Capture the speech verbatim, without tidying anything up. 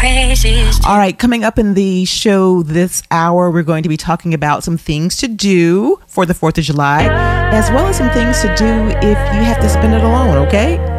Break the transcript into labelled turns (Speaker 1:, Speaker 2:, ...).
Speaker 1: All right, coming up in the show this hour, we're going to be talking about some things to do for the fourth of July, as well as some things to do if you have to spend it alone, okay?